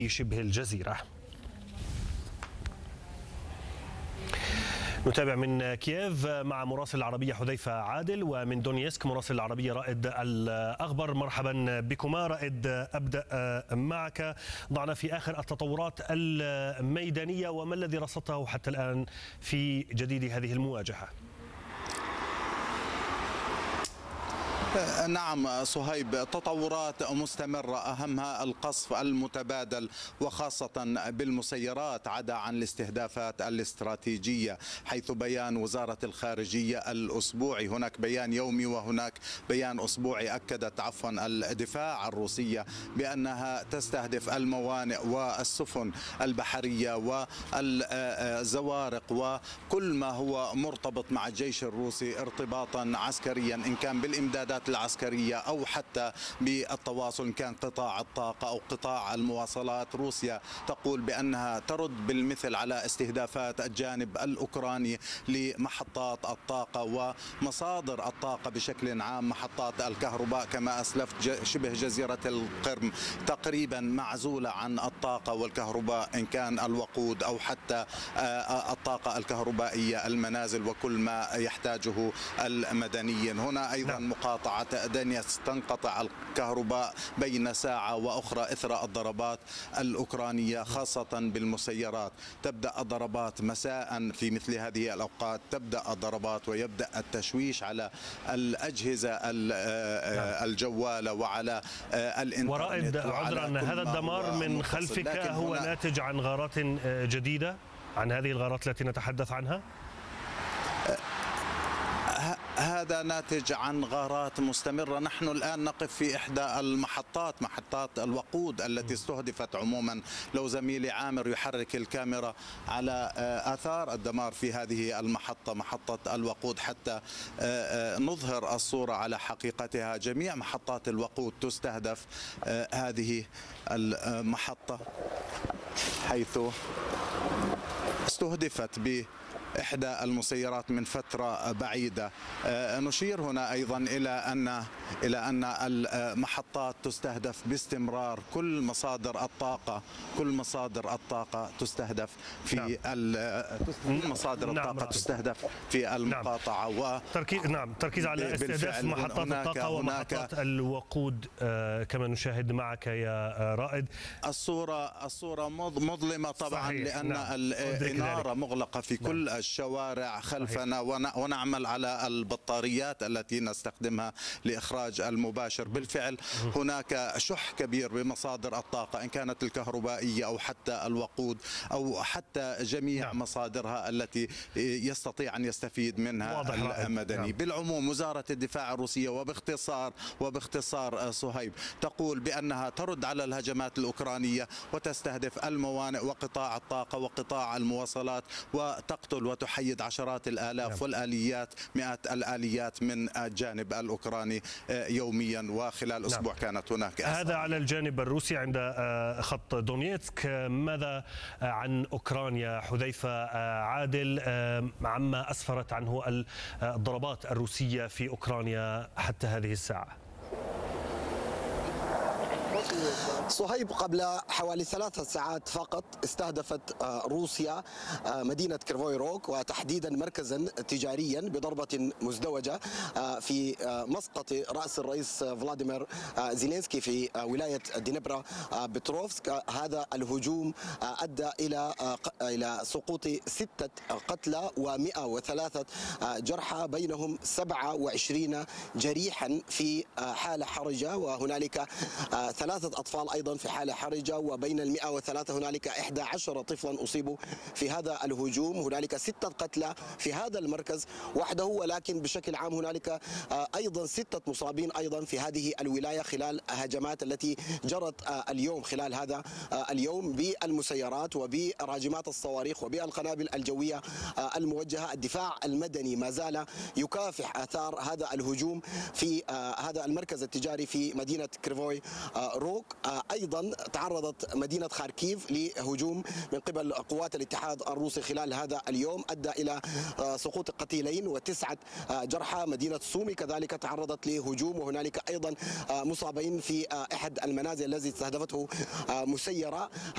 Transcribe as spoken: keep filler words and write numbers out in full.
شبه الجزيرة. نتابع من كييف مع مراسل العربية حذيفة عادل، ومن دونيسك مراسل العربية رائد الأخبر. مرحبا بكما. رائد، أبدأ معك. ضعنا في آخر التطورات الميدانية وما الذي رصدته حتى الآن في جديد هذه المواجهة؟ نعم صهيب، تطورات مستمرة أهمها القصف المتبادل وخاصة بالمسيرات عدا عن الاستهدافات الاستراتيجية، حيث بيان وزارة الخارجية الأسبوعي، هناك بيان يومي وهناك بيان أسبوعي، أكدت عفوا الدفاع الروسية بأنها تستهدف الموانئ والسفن البحرية والزوارق وكل ما هو مرتبط مع الجيش الروسي ارتباطا عسكريا، إن كان بالإمدادات العسكرية أو حتى بالتواصل، إن كان قطاع الطاقة أو قطاع المواصلات. روسيا تقول بأنها ترد بالمثل على استهدافات الجانب الأوكراني لمحطات الطاقة ومصادر الطاقة بشكل عام. محطات الكهرباء كما أسلفت شبه جزيرة القرم تقريبا معزولة عن الطاقة والكهرباء، إن كان الوقود أو حتى الطاقة الكهربائية، المنازل وكل ما يحتاجه المدنيين. هنا أيضا مقاطعة دونيتسك تنقطع الكهرباء بين ساعة وأخرى إثر الضربات الأوكرانية خاصة بالمسيرات. تبدأ الضربات مساء في مثل هذه الأوقات، تبدأ الضربات ويبدأ التشويش على الأجهزة الجوالة وعلى الإنترنت. ورائد، عذرا، هذا الدمار من خلفك هو ناتج عن غارات جديدة، عن هذه الغارات التي نتحدث عنها؟ هذا ناتج عن غارات مستمرة. نحن الآن نقف في إحدى المحطات، محطات الوقود التي استهدفت عموما. لو زميلي عامر يحرك الكاميرا على آثار الدمار في هذه المحطة، محطة الوقود، حتى نظهر الصورة على حقيقتها. جميع محطات الوقود تستهدف. هذه المحطة حيث استهدفت ب إحدى المسيرات من فترة بعيدة. نشير هنا أيضا إلى أن إلى أن المحطات تستهدف باستمرار. كل مصادر الطاقة كل مصادر الطاقة تستهدف في نعم. كل مصادر نعم. الطاقة تستهدف في المقاطعة. نعم. و تركيز نعم تركيز على استهداف محطات الطاقة ومحطات الوقود. آه كما نشاهد معك يا رائد. الصورة الصورة مظلمة طبعا. صحيح. لأن نعم. الإنارة مغلقة في كل نعم. الشوارع خلفنا. ونعمل على البطاريات التي نستخدمها لإخراج المباشر. بالفعل هناك شح كبير بمصادر الطاقة، إن كانت الكهربائية أو حتى الوقود أو حتى جميع نعم. مصادرها التي يستطيع أن يستفيد منها المدني. نعم. بالعموم وزارة الدفاع الروسية وباختصار وباختصار صهيب تقول بأنها ترد على الهجمات الأوكرانية وتستهدف الموانئ وقطاع الطاقة وقطاع المواصلات، وتقتل وتحيد عشرات الآلاف نعم. والآليات مئات الآليات من الجانب الأوكراني يوميا. وخلال أسبوع نعم. كانت هناك أسرع. هذا على الجانب الروسي عند خط دونيتسك. ماذا عن أوكرانيا حذيفة عادل، عما أسفرت عنه الضربات الروسية في أوكرانيا حتى هذه الساعة؟ صهيب، قبل حوالي ثلاث ساعات فقط استهدفت روسيا مدينة كريفوي روغ، وتحديدا مركزا تجاريا، بضربة مزدوجة في مسقط رأس الرئيس فلاديمير زيلينسكي في ولاية دينيبرا بتروفسك. هذا الهجوم أدى إلى إلى سقوط ستة قتلى ومئة وثلاثة جرحى، بينهم سبعة وعشرين جريحا في حالة حرجة، وهنالك ثلاثة أطفال أيضا في حالة حرجة، وبين المئة وثلاثة هنالك إحدى عشر طفلا أصيبوا في هذا الهجوم. هنالك ستة قتلى في هذا المركز وحده، ولكن بشكل عام هنالك أيضا ستة مصابين أيضا في هذه الولاية خلال هجمات التي جرت اليوم خلال هذا اليوم بالمسيرات وبراجمات الصواريخ وبالقنابل الجوية الموجهة. الدفاع المدني ما زال يكافح آثار هذا الهجوم في هذا المركز التجاري في مدينة كريفوي روغ. أيضا تعرضت مدينة خاركيف لهجوم من قبل قوات الاتحاد الروسي خلال هذا اليوم، أدى إلى سقوط قتيلين وتسعة جرحى. مدينة سومي كذلك تعرضت لهجوم، وهنالك أيضا مصابين في أحد المنازل الذي استهدفته مسيرة.